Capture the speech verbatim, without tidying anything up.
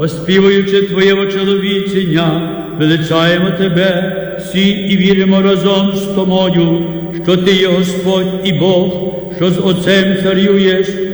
Оспівуючи Твоє очоловічення, величаємо Тебе всі і віримо разом з Томою, що Ти є Господь і Бог, що з Отцем царюєш